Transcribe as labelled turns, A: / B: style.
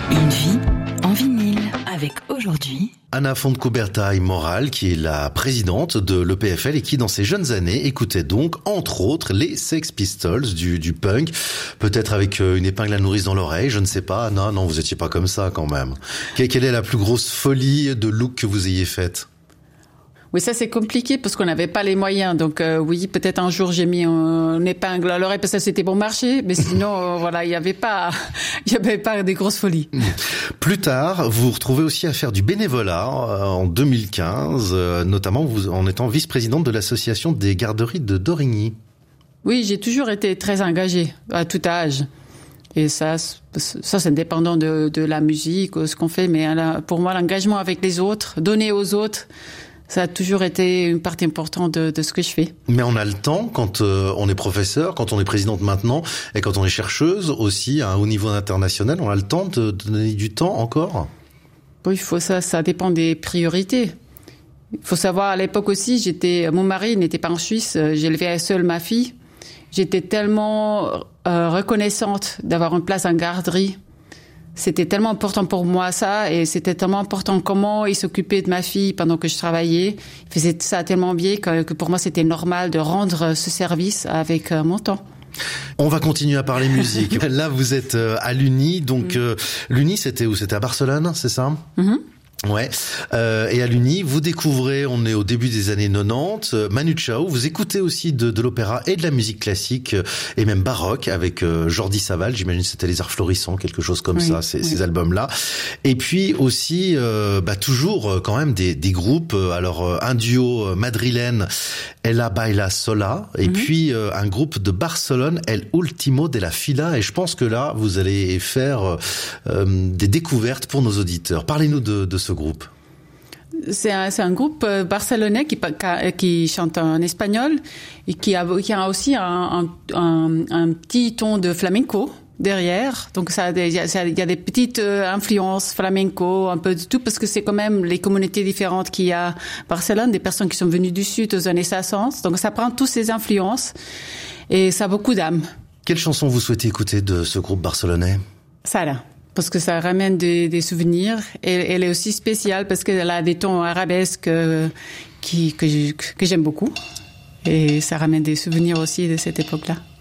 A: Une vie en vinyle avec aujourd'hui
B: Anna Fontcuberta-Moral, qui est la présidente de l'EPFL et qui, dans ses jeunes années, écoutait donc, entre autres, les Sex Pistols, du punk, peut-être avec une épingle à nourrice dans l'oreille, je ne sais pas. Non, vous étiez pas comme ça quand même. Quelle est la plus grosse folie de look que vous ayez faite ?
C: Oui, ça c'est compliqué parce qu'on n'avait pas les moyens. Donc oui, peut-être un jour j'ai mis une épingle à l'oreille parce que ça c'était bon marché, mais sinon voilà, il y avait pas des grosses folies.
B: Plus tard, vous vous retrouvez aussi à faire du bénévolat en 2015, notamment en étant vice-présidente de l'association des garderies de Dorigny.
C: Oui, j'ai toujours été très engagée à tout âge. Et ça c'est indépendant de la musique, ce qu'on fait, mais pour moi l'engagement avec les autres, donner aux autres, ça a toujours été une partie importante de ce que je fais.
B: Mais on a le temps quand on est professeur, quand on est présidente maintenant, et quand on est chercheuse aussi à un haut niveau international, on a le temps de donner du temps encore ?
C: Oui, ça dépend des priorités. Il faut savoir, à l'époque aussi, mon mari n'était pas en Suisse, j'élevais seule ma fille. J'étais tellement reconnaissante d'avoir une place en garderie. C'était tellement important pour moi, ça, et c'était tellement important comment il s'occupait de ma fille pendant que je travaillais. Il faisait ça tellement bien que pour moi, c'était normal de rendre ce service avec mon temps.
B: On va continuer à parler musique. Là, vous êtes à l'Uni, donc l'Uni, c'était où ? C'était à Barcelone, c'est ça ? Mm-hmm. Ouais. Et à l'Uni, vous découvrez, on est au début des années 90, Manu Chao. Vous écoutez aussi de l'opéra et de la musique classique et même baroque avec Jordi Savall. J'imagine que c'était Les Arts Florissants, quelque chose comme ça, ces albums-là. Et puis aussi, toujours quand même des groupes. Alors un duo madrilène, Ella Baila Sola, et puis un groupe de Barcelone, El Último de la Fila. Et je pense que là, vous allez faire des découvertes pour nos auditeurs. Parlez-nous de ce groupe.
C: C'est un groupe barcelonais qui chante en espagnol et qui a aussi un petit ton de flamenco derrière. Donc il y a des petites influences flamenco, un peu de tout, parce que c'est quand même les communautés différentes qu'il y a à Barcelone, des personnes qui sont venues du sud aux années 60. Donc ça prend toutes ces influences et ça a beaucoup d'âme.
B: Quelle chanson vous souhaitez écouter de ce groupe barcelonais ?
C: Sala. Parce que ça ramène des souvenirs. Et elle est aussi spéciale parce qu'elle a des tons arabesques que j'aime beaucoup. Et ça ramène des souvenirs aussi de cette époque-là.